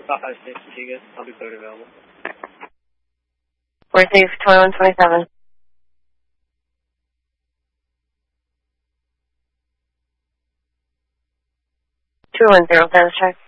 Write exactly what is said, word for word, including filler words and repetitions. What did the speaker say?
five five six, Chigas. I'll be cleared available. We're safe, twenty-one twenty-seven. two one zero, status check.